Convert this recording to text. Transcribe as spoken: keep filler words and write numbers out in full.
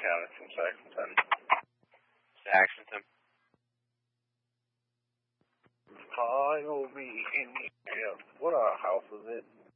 County from Saxonton. Saxonton. Uh, it will be in, yeah, what uh, house is it?